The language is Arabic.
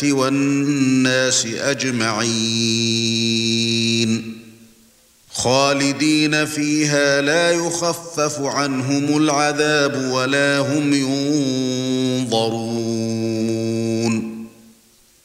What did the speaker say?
وَالنَّاسِ أَجْمَعِينَ خَالِدِينَ فِيهَا لَا يُخَفَّفُ عَنْهُمُ الْعَذَابُ وَلَا هُمْ يُنظَرُونَ